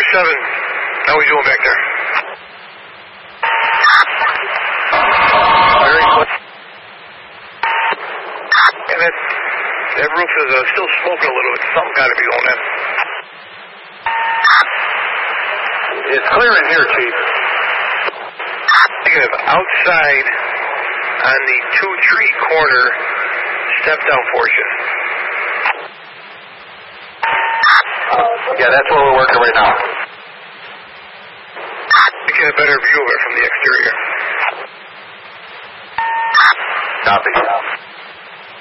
How we doing back there? Very good. And that roof is still smoking a little bit. Something got to be going on. It's clear in here, Chief. Negative. Outside on the 2-3 corner step down portion. Yeah, that's where we're working right now. We get a better view of it from the exterior. Copy.